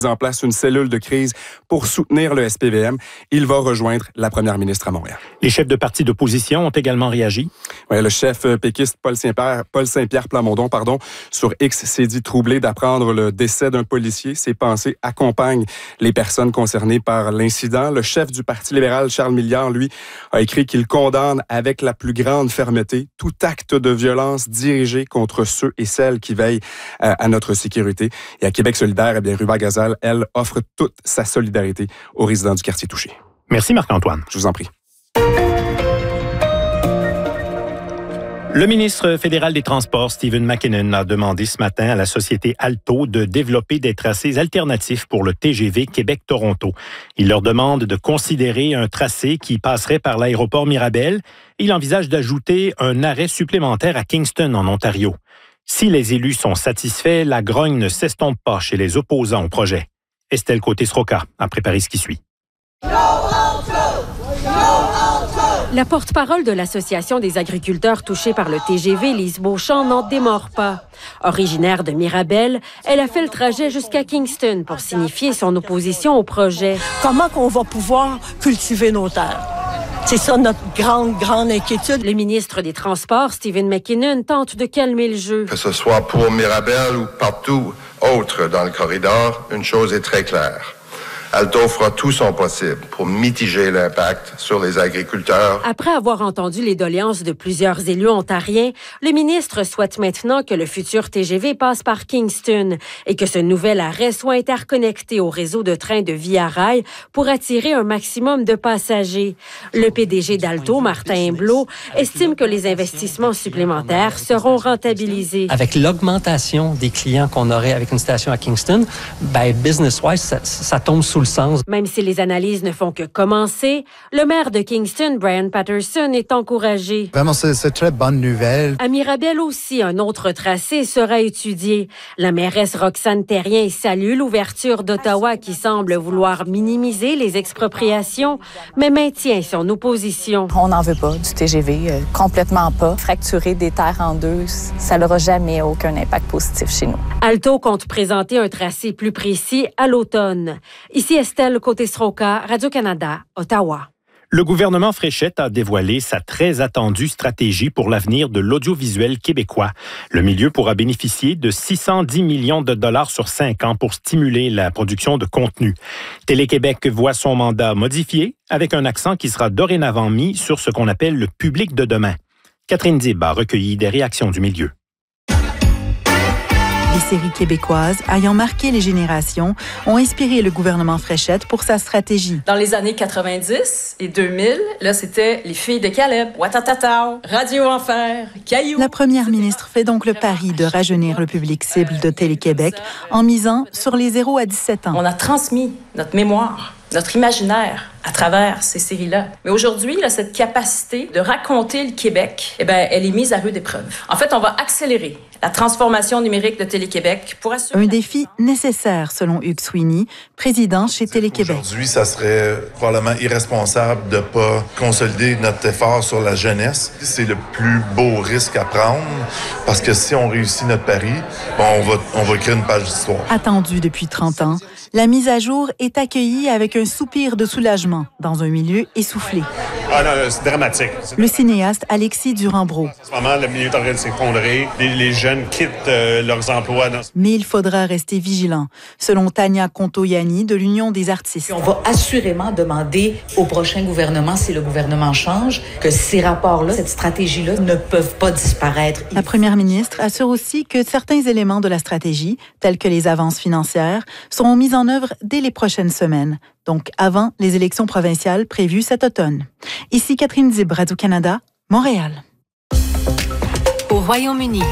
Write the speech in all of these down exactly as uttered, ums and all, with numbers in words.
en place une cellule de crise pour soutenir le S P V M. Il va rejoindre la première ministre à Montréal. Les chefs de partis d'opposition ont également réagi. Ouais, le chef péquiste Paul Saint-Pierre, Paul Saint-Pierre Plamondon, pardon, sur X s'est dit troublé d'apprendre le décès d'un policier. Ses pensées accompagnent les personnes concernées par l'incident. Le chef du Parti libéral, Charles Milliard, lui, a écrit qu'il condamne avec la plus grande fermeté tout acte de violence dirigé contre ceux et celles qui veillent euh, à notre sécurité. Et à Québec solidaire, eh bien, Ruba Gazal, elle, offre toute sa solidarité aux résidents du quartier touché. Merci Marc-Antoine. Je vous en prie. Le ministre fédéral des Transports, Stephen McKinnon, a demandé ce matin à la société Alto de développer des tracés alternatifs pour le T G V Québec-Toronto. Il leur demande de considérer un tracé qui passerait par l'aéroport Mirabel. Il envisage d'ajouter un arrêt supplémentaire à Kingston, en Ontario. Si les élus sont satisfaits, la grogne ne s'estompe pas chez les opposants au projet. Estelle Côté-Sroka a préparé ce qui suit. La porte-parole de l'Association des agriculteurs touchés par le T G V, Lise Beauchamp, n'en démord pas. Originaire de Mirabel, elle a fait le trajet jusqu'à Kingston pour signifier son opposition au projet. Comment qu'on va pouvoir cultiver nos terres? C'est ça notre grande, grande inquiétude. Le ministre des Transports, Stephen McKinnon, tente de calmer le jeu. Que ce soit pour Mirabel ou partout autre dans le corridor, une chose est très claire. Alto fera tout son possible pour mitiger l'impact sur les agriculteurs. Après avoir entendu les doléances de plusieurs élus ontariens, le ministre souhaite maintenant que le futur T G V passe par Kingston et que ce nouvel arrêt soit interconnecté au réseau de trains de Via Rail pour attirer un maximum de passagers. Le P D G d'Alto, Martin Imblot, estime que les investissements supplémentaires seront rentabilisés. Avec l'augmentation des clients qu'on aurait avec une station à Kingston, ben business-wise, ça, ça tombe sous le sens. Même si les analyses ne font que commencer, le maire de Kingston, Brian Patterson, est encouragé. Vraiment, c'est, c'est très bonne nouvelle. À Mirabel aussi, un autre tracé sera étudié. La mairesse Roxane Terrien salue l'ouverture d'Ottawa qui semble vouloir minimiser les expropriations, mais maintient son opposition. On n'en veut pas du T G V, euh, complètement pas. Fracturer des terres en deux, ça n'aura jamais aucun impact positif chez nous. Alto compte présenter un tracé plus précis à l'automne. Ici Estelle Côté-Sroka, Radio-Canada, Ottawa. Le gouvernement Fréchette a dévoilé sa très attendue stratégie pour l'avenir de l'audiovisuel québécois. Le milieu pourra bénéficier de six cent dix millions de dollars sur cinq ans pour stimuler la production de contenu. Télé-Québec voit son mandat modifié avec un accent qui sera dorénavant mis sur ce qu'on appelle le public de demain. Catherine Dib a recueilli des réactions du milieu. Les séries québécoises ayant marqué les générations ont inspiré le gouvernement Fréchette pour sa stratégie. Dans les années quatre-vingt-dix et deux mille, là, c'était Les filles de Caleb, Watatatao, Radio Enfer, Caillou. La première ministre fait donc le pari de rajeunir le public cible de Télé-Québec en misant sur les zéro à dix-sept ans. On a transmis notre mémoire, notre imaginaire à travers ces séries-là. Mais aujourd'hui, là, cette capacité de raconter le Québec, eh ben, elle est mise à rude épreuve. En fait, on va accélérer la transformation numérique de Télé-Québec pour assurer... Un défi nécessaire, selon Hugues Sweeney, président chez Télé-Québec. Aujourd'hui, ça serait probablement irresponsable de ne pas consolider notre effort sur la jeunesse. C'est le plus beau risque à prendre parce que si on réussit notre pari, bon, on va, on va écrire une page d'histoire. Attendue depuis trente ans, la mise à jour est accueillie avec un soupir de soulagement dans un milieu essoufflé. Ah non, c'est dramatique. Le cinéaste Alexis Durand-Brault. En ce moment, le milieu est en train de s'effondrer. Les, les jeunes quittent euh, leurs emplois. Dans... Mais il faudra rester vigilant, selon Tania Contoyani de l'Union des artistes. On va assurément demander au prochain gouvernement, si le gouvernement change, que ces rapports-là, cette stratégie-là, ne peuvent pas disparaître. La première ministre assure aussi que certains éléments de la stratégie, tels que les avances financières, seront mis en œuvre dès les prochaines semaines, donc avant les élections provinciales prévues cet automne. Ici Catherine Dib, Radio-Canada, Montréal. Au Royaume-Uni.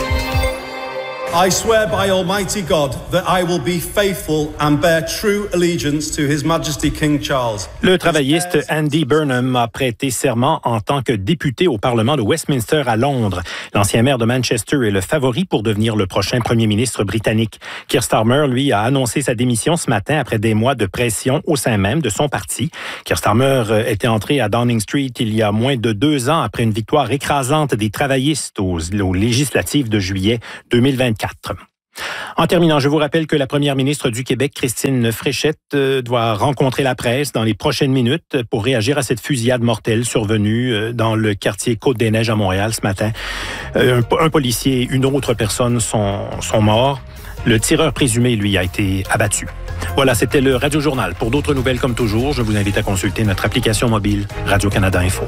I swear by Almighty God that I will be faithful and bear true allegiance to His Majesty King Charles. Le travailliste Andy Burnham a prêté serment en tant que député au Parlement de Westminster à Londres. L'ancien maire de Manchester est le favori pour devenir le prochain premier ministre britannique. Keir Starmer, lui, a annoncé sa démission ce matin après des mois de pression au sein même de son parti. Keir Starmer était entré à Downing Street il y a moins de deux ans après une victoire écrasante des travaillistes aux, aux législatives de juillet deux mille vingt-quatre. En terminant, je vous rappelle que la première ministre du Québec, Christine Fréchette, doit rencontrer la presse dans les prochaines minutes pour réagir à cette fusillade mortelle survenue dans le quartier Côte-des-Neiges à Montréal ce matin. Un, un policier et une autre personne sont, sont morts. Le tireur présumé, lui, a été abattu. Voilà, c'était le Radio Journal. Pour d'autres nouvelles comme toujours, je vous invite à consulter notre application mobile Radio-Canada Info.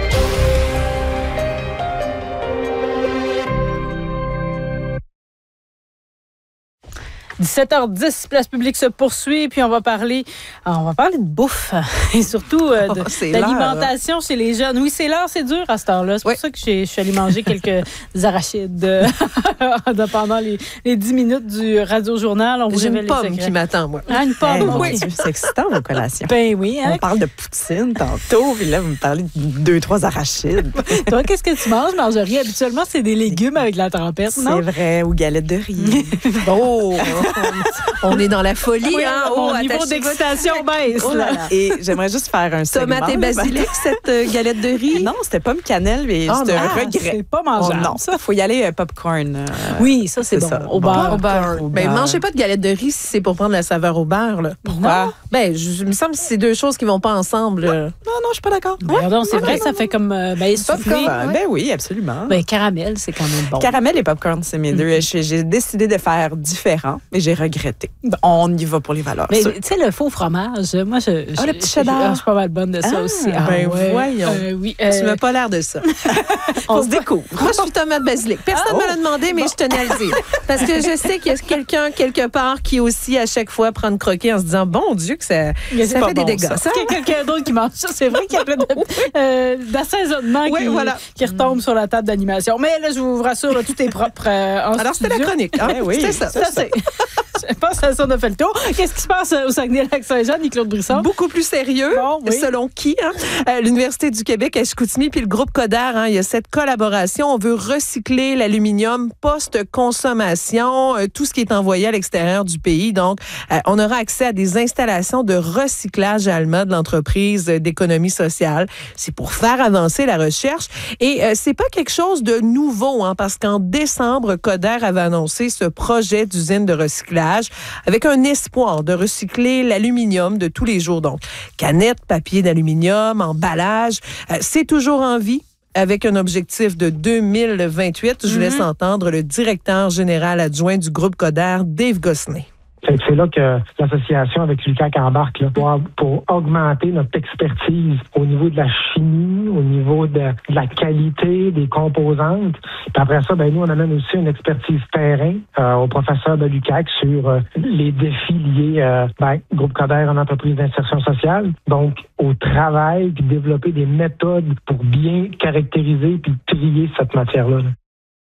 dix-sept heures dix, Place publique se poursuit, puis on va parler, on va parler de bouffe et surtout euh, de, oh, d'alimentation chez les jeunes. Oui, c'est l'heure, c'est dur à cette heure-là. C'est oui. pour ça que je suis allée manger quelques arachides euh, pendant les, les dix minutes du Radio-Journal. On vous J'ai une pomme qui m'attend, moi. Ah, une pomme, hey, oui. C'est excitant, vos collations. Ben oui. Hein? On parle de poutine tantôt, puis là, vous me parlez de deux, trois arachides. Toi, qu'est-ce que tu manges, Marjorie? Habituellement, c'est des légumes avec la tempête, non? C'est vrai, ou galettes de riz. Oh! On est dans la folie, oui, hein? Oh, mon niveau d'excitation baisse. Oh là là. Et j'aimerais juste faire un segment. Tomate et basilic, cette euh, galette de riz? Non, c'était pomme cannelle, mais oh, c'est un regret. C'est pas mangeable. Oh, non, ça, faut y aller euh, popcorn. Euh, oui, ça, c'est, c'est bon. Ça. Au beurre. Au beurre. Au beurre. Ben, mangez pas de galette de riz si c'est pour prendre la saveur au beurre, là. Pourquoi? Non. Ben, je, il me semble que c'est deux choses qui vont pas ensemble. Non, non, non je suis pas d'accord. Ben, ouais. Donc, c'est okay. vrai, ça fait comme euh, ben, soufflé. Ouais. Ben oui, absolument. Ben, caramel, c'est quand même bon. Caramel et popcorn, c'est mes mm-hmm. deux. J'ai décidé de faire différent, mais j'ai regretté. On y va pour les valeurs. Mais tu sais, le faux fromage, moi, je. Ah, oh, le petit cheddar. Je suis pas mal bonne de ça ah, aussi. Ah, ben ouais. voyons. Euh, oui, euh... Tu m'as pas l'air de ça. On se découvre. Moi, je suis tomate basilic. Personne ne ah, oh. me l'a demandé, mais bon. je tenais à le dire. Parce que je sais qu'il y a quelqu'un quelque part qui aussi, à chaque fois, prend une croquée en se disant, bon Dieu, que ça, ça fait bon, des dégâts. Ça. Ça. Qu'il y a quelqu'un d'autre qui mange ça, c'est vrai qu'il y a plein de, euh, d'assaisonnement oui, qui, voilà. qui retombe mm. sur la table d'animation. Mais là, je vous rassure, là, tout est propre euh, en Alors, studio. c'était la chronique. Hein? oui, c'est ça. ça, c'est. Je pense que ça, on a fait le tour. Qu'est-ce qui se passe au Saguenay-Lac-Saint-Jean, Claude Brisson? Beaucoup plus sérieux, bon, oui. selon qui? Hein? Euh, L'Université du Québec à Chicoutimi puis le groupe Coder, hein, il y a cette collaboration. On veut recycler l'aluminium post-consommation, euh, tout ce qui est envoyé à l'extérieur du pays. Donc, euh, on aura accès à des installations de recyclage à Alma de l'entreprise d'économie sociale. C'est pour faire avancer la recherche. Et euh, c'est pas quelque chose de nouveau, hein, parce qu'en décembre, Coder avait annoncé ce projet d'usine de recyclage avec un espoir de recycler l'aluminium de tous les jours. Donc, canettes, papier d'aluminium, emballage, euh, c'est toujours en vie. Avec un objectif de deux mille vingt-huit, je vous laisse mm-hmm. entendre le directeur général adjoint du groupe Coder, Dave Gosselin. C'est là que l'association avec l'U Q A C embarque là, pour, pour augmenter notre expertise au niveau de la chimie, au niveau de, de la qualité des composantes. Puis après ça, ben nous, on amène aussi une expertise terrain euh, au professeur de l'U Q A C sur euh, les défis liés euh, ben, groupe Coder en entreprise d'insertion sociale. Donc, au travail, puis développer des méthodes pour bien caractériser puis trier cette matière-là. Là.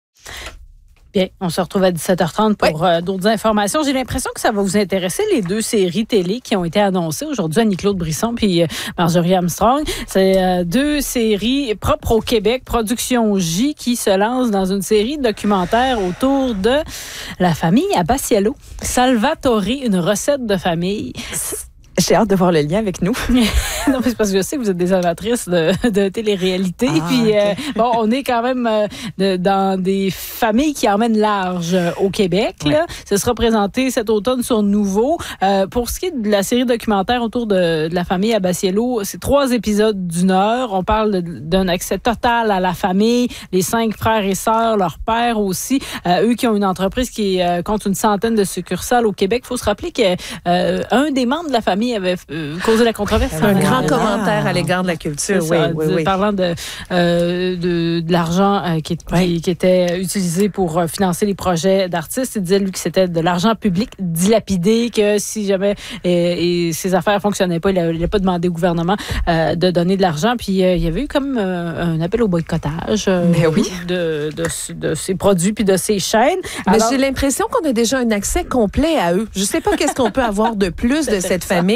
Bien, on se retrouve à dix-sept heures trente pour oui. euh, d'autres informations. J'ai l'impression que ça va vous intéresser, les deux séries télé qui ont été annoncées aujourd'hui, Annie-Claude Brisson puis euh, Marjorie Armstrong. C'est euh, deux séries propres au Québec, Production J, qui se lance dans une série documentaire autour de la famille Abbassiello. Salvatore, une recette de famille. J'ai hâte de voir le lien avec nous. Non, mais c'est parce que je sais que vous êtes des amatrices de, de télé-réalité. Ah, puis, okay. euh, bon, on est quand même euh, de, dans des familles qui emmènent large euh, au Québec. Ouais. Là. Ce sera présenté cet automne sur Nouveau. Euh, pour ce qui est de la série documentaire autour de, de la famille Abbassiello, c'est trois épisodes d'une heure. On parle de, d'un accès total à la famille, les cinq frères et sœurs, leur père aussi. Euh, eux qui ont une entreprise qui euh, compte une centaine de succursales au Québec. Il faut se rappeler qu'un euh, des membres de la famille avait euh, causé la controverse. Un grand commentaire à l'égard de la culture, oui, ça, oui, de, oui. Parlant de, euh, de, de l'argent euh, qui, oui. qui, qui était utilisé pour euh, financer les projets d'artistes. Il disait, lui, que c'était de l'argent public dilapidé, que si jamais et, et ses affaires ne fonctionnaient pas, il n'allait pas demandé au gouvernement euh, de donner de l'argent. Puis euh, il y avait eu comme euh, un appel au boycottage euh, oui. de, de, de, de ses produits puis de ses chaînes. Mais alors, j'ai l'impression qu'on a déjà un accès complet à eux. Je ne sais pas qu'est-ce qu'on peut avoir de plus de cette famille.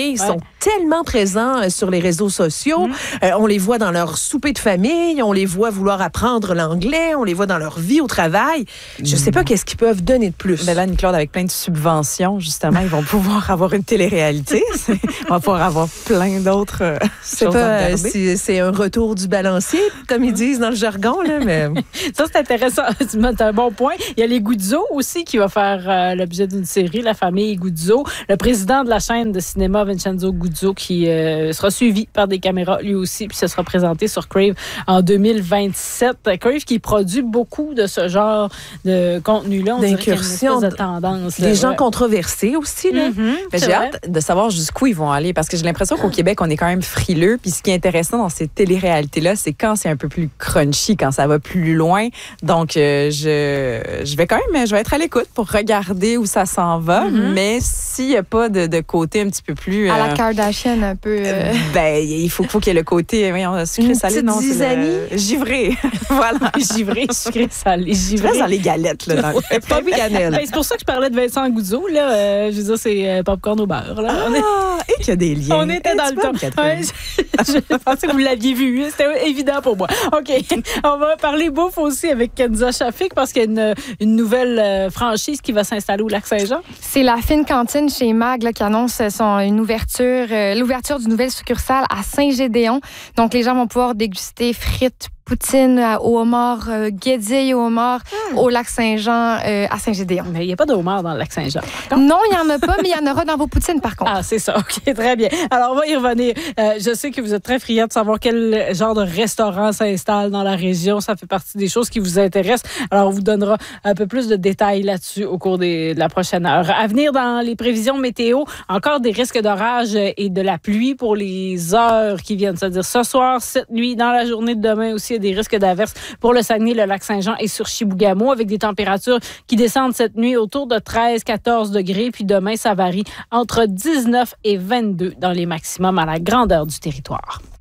famille Ouais. sont tellement présents euh, sur les réseaux sociaux. Mm. Euh, on les voit dans leur souper de famille, on les voit vouloir apprendre l'anglais, on les voit dans leur vie au travail. Je sais pas qu'est-ce qu'ils peuvent donner de plus. Ben là, Anne-Claude, avec plein de subventions, justement, ils vont pouvoir avoir une télé-réalité. C'est- on va pouvoir avoir plein d'autres euh, C'est choses pas à euh, regarder. si c'est un retour du balancier, comme ils disent dans le jargon, là, mais... Ça, c'est intéressant. Tu mets un bon point. Il y a les Guzzo aussi qui va faire euh, l'objet d'une série, la famille Guzzo. Le président de la chaîne de cinéma, Vincenzo Guzzo, qui euh, sera suivi par des caméras lui aussi, puis ça sera présenté sur Crave en deux mille vingt-sept. Crave qui produit beaucoup de ce genre de contenu-là. On dirait qu'il y a une D'incursion, espèce de tendance. Des là, gens ouais. controversés aussi, là. Mhm, Ben, c'est j'ai vrai. hâte de savoir jusqu'où ils vont aller parce que j'ai l'impression qu'au Québec, on est quand même frileux. Puis ce qui est intéressant dans ces télé-réalités-là, c'est quand c'est un peu plus crunchy, quand ça va plus loin. Donc, euh, je, je vais quand même, je vais être à l'écoute pour regarder où ça s'en va. Mm-hmm. Mais s'il n'y a pas de, de côté un petit peu plus... À la euh, Kardashian, un peu. euh, ben, il faut, faut qu'il y ait le côté, voyons, sucré Une salé, petite non, c'est zizanie. le givré. Voilà. Givré, sucré, salé, Je givré. reste dans les galettes, là. Dans le... Pas de cannelle. Ben, c'est pour ça que je parlais de Vincent Guzzo. Là. Euh, je veux dire, c'est euh, popcorn au beurre. Là. On est- Ah, et qu'il y a des liens. On était Eh, dans tu le vois, temps. Catherine. Ouais, je, je pensais que vous l'aviez vu. C'était évident pour moi. OK. On va parler bouffe aussi avec Kenza Shafik parce qu'il y a une, une nouvelle euh, franchise qui va s'installer au Lac-Saint-Jean. C'est la fine cantine chez Mag là, qui annonce son, une ouverture, euh, l'ouverture d'une nouvelle succursale à Saint-Gédéon. Donc, les gens vont pouvoir déguster frites, poutine euh, au homard, euh, guédille au homard au Lac-Saint-Jean euh, à Saint-Gédéon. Mais il n'y a pas de homard dans le Lac-Saint-Jean. Non, il n'y en a pas, mais il y en aura dans vos poutines, par contre. Ah, c'est ça. OK, très bien. Alors, on va y revenir. Euh, je sais que vous êtes très friands de savoir quel genre de restaurant s'installe dans la région. Ça fait partie des choses qui vous intéressent. Alors, on vous donnera un peu plus de détails là-dessus au cours des, de la prochaine heure. À venir dans les prévisions météo, encore des risques d'orage et de la pluie pour les heures qui viennent. C'est-à-dire ce soir, cette nuit, dans la journée de demain aussi, il y a des risques d'averses pour le Saguenay, le Lac-Saint-Jean et sur Chibougamau avec des températures qui descendent cette nuit autour de treize à quatorze degrés. Puis demain, ça varie entre dix-neuf et vingt-deux dans les maximums à la grandeur du territoire.